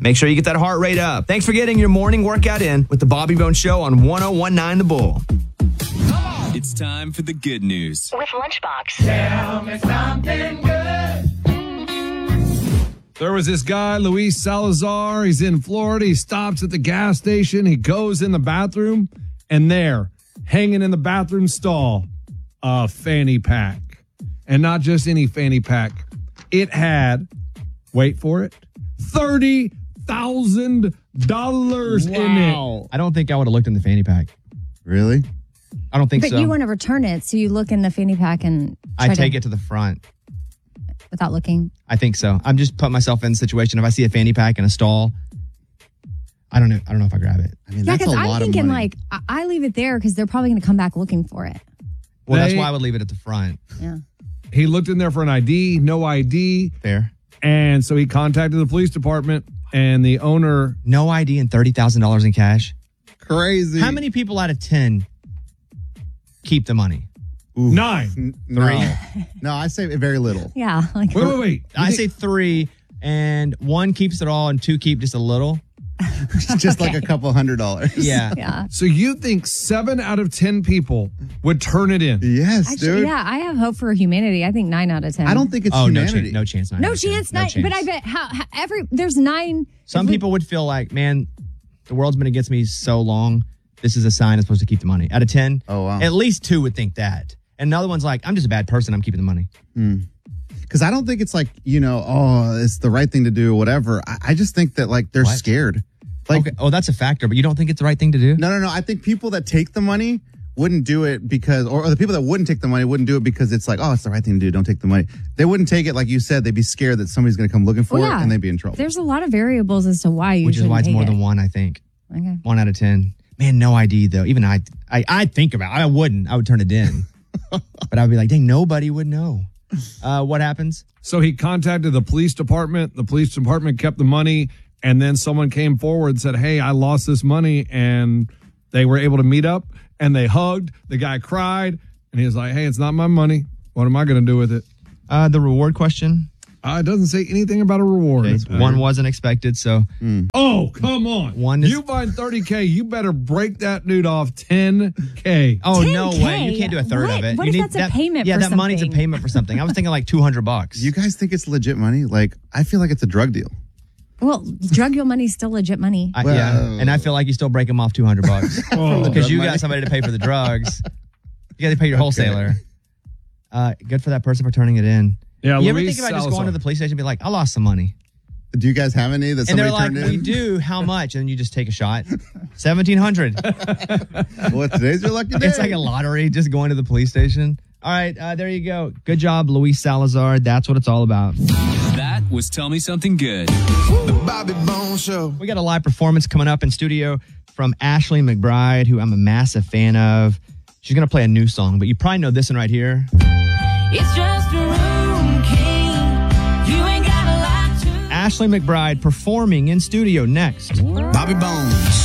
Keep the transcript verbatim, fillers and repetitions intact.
Make sure you get that heart rate up. Thanks for getting your morning workout in with the Bobby Bones Show on one oh one point nine The Bull. It's time for the good news. With Lunchbox. Tell me something good. There was this guy, Luis Salazar. He's in Florida. He stops at the gas station. He goes in the bathroom, and there, hanging in the bathroom stall, a fanny pack. And not just any fanny pack. It had, wait for it, thirty thousand dollars in it. I don't think I would have looked in the fanny pack. Really? I don't think but so. you want to return it, so you look in the fanny pack and I try take to, it to the front. without looking. I think so. I'm just putting myself in a situation. If I see a fanny pack in a stall, I don't know. I don't know if I grab it. I mean, Yeah, that's a because I'm lot thinking of money. like I, I leave it there because they're probably going to come back looking for it. Well, that's They- why I would leave it at the front. Yeah. He looked in there for an I D, no I D. Fair. And so he contacted the police department, and the owner. No I D and thirty thousand dollars in cash. Crazy. How many people out of ten keep the money? Oof. Nine. N- Three. No. no, I say very little. Yeah. Like, Wait, wait, wait. I say three, and one keeps it all, and two keep just a little. Just like a couple hundred dollars. Yeah. yeah. So you think seven out of ten people would turn it in? Yes, Actually, dude. yeah, I have hope for humanity. I think nine out of ten. I don't think it's Oh, no humanity. chance. No chance. nine No out of ten. chance, No nine. chance. But I bet how, how every there's nine. Some if we- people would feel like, man, the world's been against me so long. This is a sign I'm supposed to keep the money. Out of ten, Oh, wow. at least two would think that. And another one's like, I'm just a bad person. I'm keeping the money. Because I don't think it's like, you know, oh, it's the right thing to do or whatever. I, I just think that, like, they're What? scared. Like, Okay. Oh, that's a factor, but you don't think it's the right thing to do? no, no, no. I think people that take the money wouldn't do it because, or, or the people that wouldn't take the money wouldn't do it because it's like, oh, it's the right thing to do. Don't take the money. They wouldn't take it, like you said. They'd be scared that somebody's going to come looking for Well, it yeah. and they'd be in trouble. There's a lot of variables as to why you Which is shouldn't why it's take more it. than one, I think. Okay. One out of ten. Man, no I D, though. Even I, I, I'd think about it. I wouldn't. I would turn it in. But I'd be like, dang, nobody would know. Uh, what happens? So he contacted the police department. The police department kept the money, and then someone came forward and said, hey, I lost this money, and they were able to meet up, and they hugged. The guy cried, and he was like, hey, it's not my money. What am I going to do with it? Uh, the reward question. Uh, it doesn't say anything about a reward. Okay, one wasn't expected, so Oh, come on. One is- you find thirty K, you better break that dude off ten K. oh no ten K? way, you can't do a third What? of it. What you if need that's a that, payment Yeah, for that money's a something? payment for something. I was thinking like two hundred bucks. you guys think it's legit money? Like, I feel like it's a drug deal. Well, drug deal money is still legit money. I, Well- yeah, and I feel like you still break them off two hundred bucks Oh, because you drug got money. somebody to pay for the drugs. You got to pay your wholesaler. Uh, good for that person for turning it in. Yeah, you ever Luis think about just Salazar. going to the police station and be like, I lost some money. Do you guys have any that And somebody they're like, turned we in? do. How much? And you just take a shot. seventeen hundred. Well, today's your lucky day. It's like a lottery just going to the police station. All right, uh, there you go. Good job, Luis Salazar. That's what it's all about. That was Tell Me Something Good. The Bobby Bones Show. We got a live performance coming up in studio from Ashley McBride, who I'm a massive fan of. She's going to play a new song, but you probably know this one right here. It's just a room key. You ain't got a lot to. Ashley McBride performing in studio next. Bobby Bones.